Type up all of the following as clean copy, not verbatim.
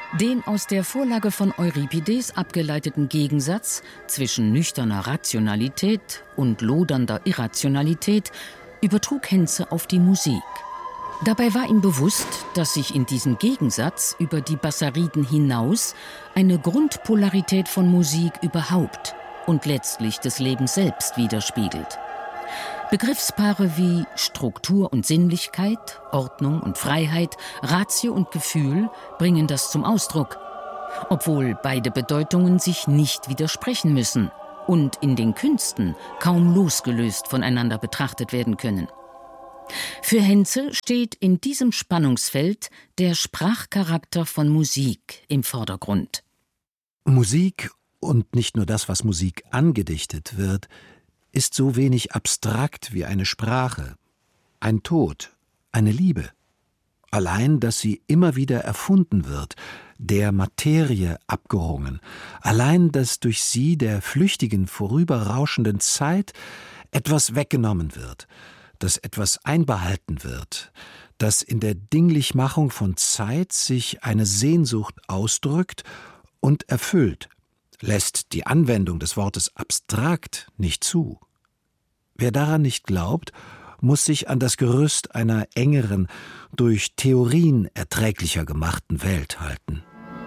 Den aus der Vorlage von Euripides abgeleiteten Gegensatz zwischen nüchterner Rationalität und lodernder Irrationalität übertrug Henze auf die Musik. Dabei war ihm bewusst, dass sich in diesem Gegensatz über die Bassariden hinaus eine Grundpolarität von Musik überhaupt und letztlich des Lebens selbst widerspiegelt. Begriffspaare wie Struktur und Sinnlichkeit, Ordnung und Freiheit, Ratio und Gefühl bringen das zum Ausdruck, obwohl beide Bedeutungen sich nicht widersprechen müssen und in den Künsten kaum losgelöst voneinander betrachtet werden können. Für Henze steht in diesem Spannungsfeld der Sprachcharakter von Musik im Vordergrund. Musik, und nicht nur das, was Musik angedichtet wird, ist so wenig abstrakt wie eine Sprache, ein Tod, eine Liebe. Allein, dass sie immer wieder erfunden wird, der Materie abgerungen, allein, dass durch sie der flüchtigen, vorüberrauschenden Zeit etwas weggenommen wird, dass etwas einbehalten wird, dass in der Dinglichmachung von Zeit sich eine Sehnsucht ausdrückt und erfüllt, lässt die Anwendung des Wortes abstrakt nicht zu. Wer daran nicht glaubt, muss sich an das Gerüst einer engeren, durch Theorien erträglicher gemachten Welt halten.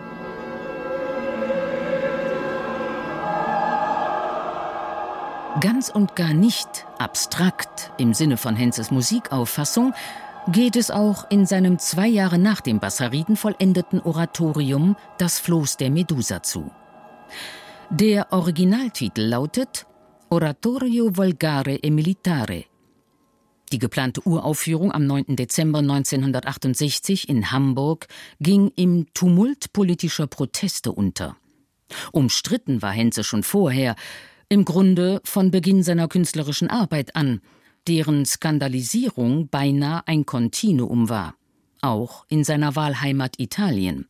Ganz und gar nicht abstrakt im Sinne von Henzes Musikauffassung geht es auch in seinem 2 Jahre nach dem Bassariden vollendeten Oratorium Das Floß der Medusa zu. Der Originaltitel lautet Oratorio Volgare e Militare. Die geplante Uraufführung am 9. Dezember 1968 in Hamburg ging im Tumult politischer Proteste unter. Umstritten war Henze schon vorher, im Grunde von Beginn seiner künstlerischen Arbeit an, deren Skandalisierung beinahe ein Kontinuum war, auch in seiner Wahlheimat Italien.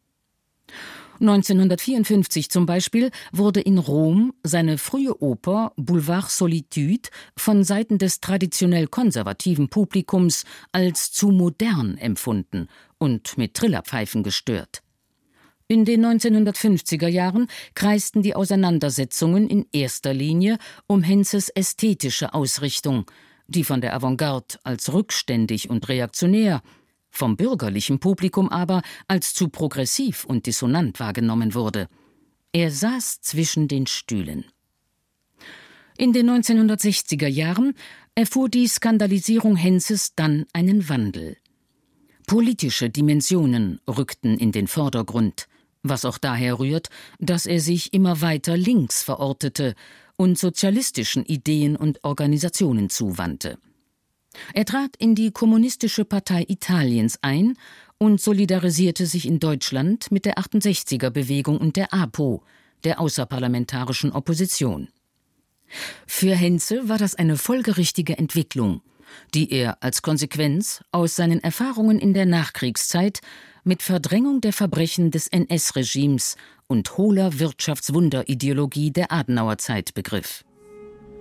1954 zum Beispiel wurde in Rom seine frühe Oper Boulevard Solitude von Seiten des traditionell konservativen Publikums als zu modern empfunden und mit Trillerpfeifen gestört. In den 1950er Jahren kreisten die Auseinandersetzungen in erster Linie um Henzes ästhetische Ausrichtung, die von der Avantgarde als rückständig und reaktionär, vom bürgerlichen Publikum aber als zu progressiv und dissonant wahrgenommen wurde. Er saß zwischen den Stühlen. In den 1960er Jahren erfuhr die Skandalisierung Henzes dann einen Wandel. Politische Dimensionen rückten in den Vordergrund, was auch daher rührt, dass er sich immer weiter links verortete und sozialistischen Ideen und Organisationen zuwandte. Er trat in die Kommunistische Partei Italiens ein und solidarisierte sich in Deutschland mit der 68er-Bewegung und der APO, der außerparlamentarischen Opposition. Für Henze war das eine folgerichtige Entwicklung, die er als Konsequenz aus seinen Erfahrungen in der Nachkriegszeit mit Verdrängung der Verbrechen des NS-Regimes und hohler Wirtschaftswunderideologie der Adenauerzeit begriff.